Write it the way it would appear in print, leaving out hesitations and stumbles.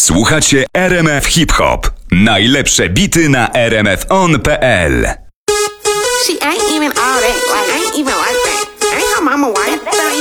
Słuchacie RMF Hip Hop. Najlepsze bity na rmfon.pl. She ain't even all that, like, ain't even like that. Ain't her mama white.